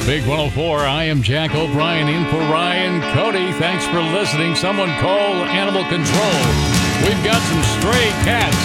Big 104, I am Jack O'Brien in for Ryan Cody. Thanks for listening. Someone call animal control. We've got some stray cats